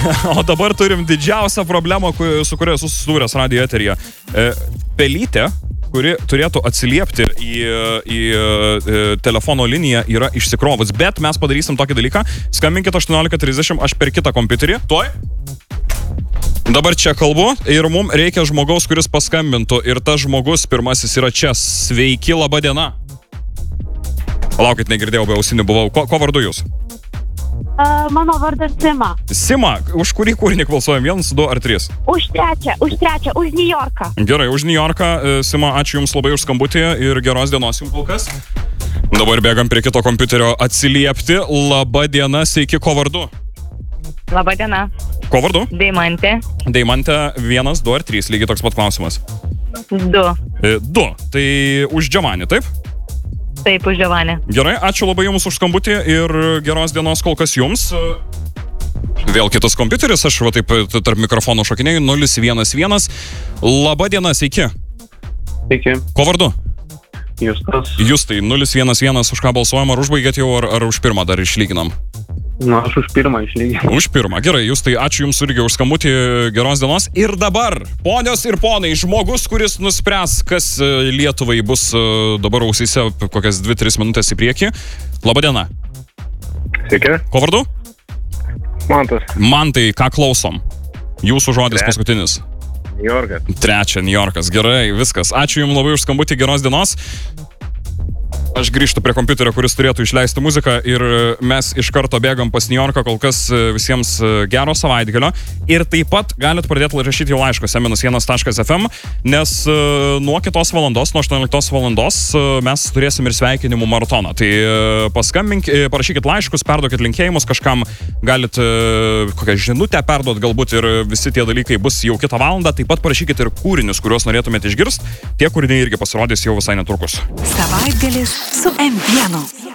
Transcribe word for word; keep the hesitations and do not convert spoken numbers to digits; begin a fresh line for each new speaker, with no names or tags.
O dabar turim didžiausią problemą, su kuria esu susidūręs radio eteryje. Pelytė, kuri turėtų atsiliepti į, į, į telefono liniją, yra išsikrovus. Bet mes padarysim tokį dalyką. Skambinkit aštuoniolika trisdešimt, aš per kitą kompiuterį. Tuoj. Dabar čia kalbu ir mums reikia žmogaus, kuris paskambintų. Ir tas žmogus pirmasis yra čia. Sveiki, laba diena. Palaukit, negirdėjau, be ausinių buvau. Ko, ko vardu jūs?
Uh, mano vardas Sima.
Sima, už kurį kūrinį balsuojam? Vienas, du ar trys?
Už trečią, už trečią, už New Yorką.
Gerai, už New Yorką. Sima, ačiū Jums labai už skambutį ir geros dienos Jums kol kas. Dabar bėgam prie kito kompiuterio atsiliepti. Laba diena, sveiki, ko vardu?
Laba diena.
Ko vardu?
Deimantė.
Deimantė, vienas, du ar trys, lygiai toks pat klausimas.
Du.
E, du, tai už Giovanni, taip?
Taip, už Giovanni.
Gerai, ačiū labai Jums už skambutį ir geros dienos kol kas Jums. Vėl kitas kompiuteris, aš va taip tarp mikrofonų šokinėjau, nulis vienas vienas. Labą dieną, sveiki.
Sveiki.
Ko vardu?
Justas.
Justai, nulis vienas vienas, už ką balsuojam, ar užbaigėt jau, ar, ar už pirmą dar išlyginam?
Na, aš už pirmą išlyginam.
Už pirmą, gerai, Justai, ačiū Jums irgi už skambutį, geros dienos. Ir dabar, ponios ir ponai, žmogus, kuris nuspręs, kas Lietuvai bus dabar ausyse kokias dvi tris minutės į priekį. Labą dieną.
Sveiki.
Ko vardu?
Mantas.
Mantai, ką klausom? Jūsų žodis Tre. paskutinis.
New Yorkas.
Trečia, New Yorkas. Gerai, viskas. Ačiū Jums labai už skambutį, geros dienos. Aš grįžtu prie kompiuterio, kuris turėtų išleisti muziką ir mes iš karto bėgam pas New Yorką, kol kas visiems gero savaitgalio. Ir taip pat galit pradėti rašyti jau laiškus em minus vienas taškas ef em, nes nuo kitos valandos, nuo aštuonioliktos valandos mes turėsim ir sveikinimų maratoną. Tai paskambink, parašykit laiškus, perduokit linkėjimus, kažkam galit kokią žinutę perduot, galbūt ir visi tie dalykai bus jau kitą valandą. Taip pat parašykit ir kūrinius, kuriuos norėtumėte išgirsti. Tie kūriniai irgi pasirodys jau visai netrukus.
Savaitgalis su em vienu.